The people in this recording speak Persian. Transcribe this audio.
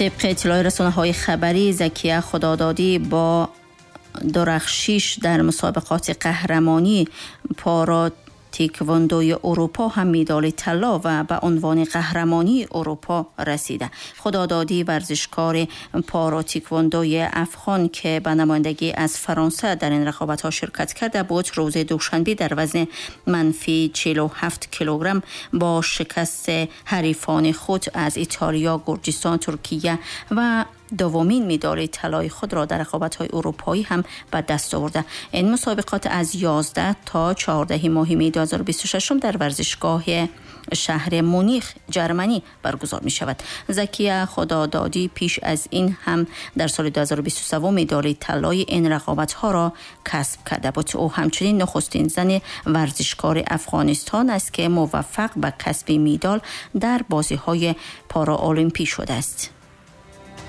طبق اطلاع رسانه‌های خبری، زکیه خدادادی با درخشش در مسابقات قهرمانی پارا تیکواندوی اروپا هم مدال طلا و به عنوان قهرمانی اروپا رسیده. خدادادی ورزشکار پارا تیکواندوی افغان که به نمایندگی از فرانسه در این رقابت‌ها شرکت کرده بود، روز دوشنبه در وزن منفی 47 کیلوگرم با شکست حریفان خود از ایتالیا، گرجستان، ترکیه و دومین مدال طلای خود را در رقابت‌های اروپایی هم به دست آورده. این مسابقات از 11 تا 14 ماه می 2026 در ورزشگاه شهر مونیخ جرمنی برگزار می شود. زکیه خدادادی پیش از این هم در سال 2023 مدال طلای این رقابت‌ها را کسب کرده بود. او همچنین نخستین زن ورزشکار افغانستان است که موفق به کسب مدال در بازی‌های پارا المپی شده است.